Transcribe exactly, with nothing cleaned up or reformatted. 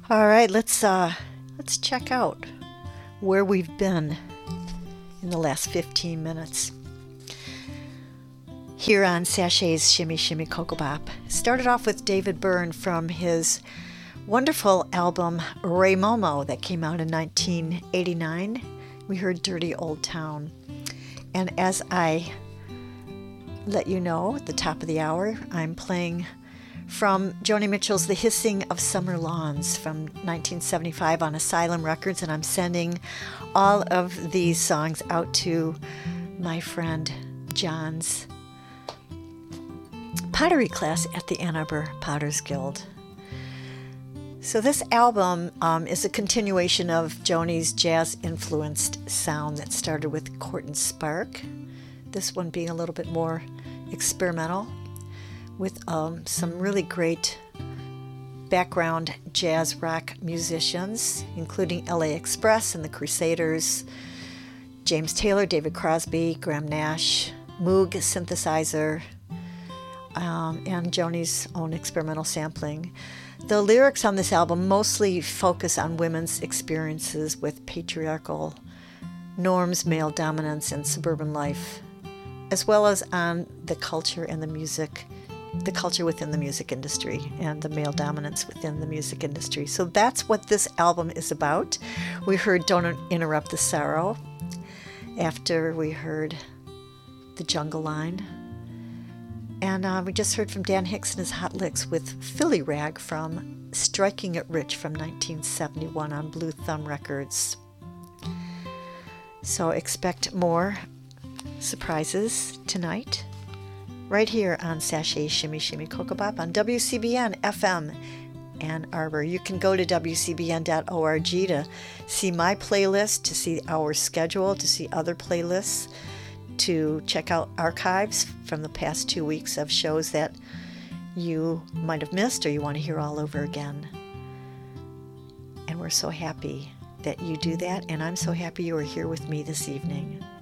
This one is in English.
All right, let's uh, let's check out where we've been in the last fifteen minutes. Here on Sachay's Shimmy Shimmy Cocoa Bop. Started off with David Byrne from his wonderful album Ray Momo that came out in nineteen eighty-nine. We heard Dirty Old Town. And as I let you know at the top of the hour, I'm playing from Joni Mitchell's The Hissing of Summer Lawns from nineteen seventy-five on Asylum Records, and I'm sending all of these songs out to my friend John's pottery class at the Ann Arbor Potters Guild. So this album um, is a continuation of Joni's jazz-influenced sound that started with Court and Spark, this one being a little bit more experimental, with um, some really great background jazz rock musicians, including L A Express and the Crusaders, James Taylor, David Crosby, Graham Nash, Moog synthesizer, um, and Joni's own experimental sampling. The lyrics on this album mostly focus on women's experiences with patriarchal norms, male dominance, and suburban life, as well as on the culture and the music the culture within the music industry and the male dominance within the music industry. So that's what this album is about. We heard Don't Interrupt the Sorrow after we heard The Jungle Line. And uh, we just heard from Dan Hicks and his Hot Licks with Philly Rag from Striking It Rich from nineteen seventy-one on Blue Thumb Records. So expect more surprises tonight, right here on Sachay's Shimmy Shimmy Cocoa Bop on W C B N F M Ann Arbor. You can go to W C B N dot org to see my playlist, to see our schedule, to see other playlists, to check out archives from the past two weeks of shows that you might have missed or you want to hear all over again. And we're so happy that you do that, and I'm so happy you are here with me this evening.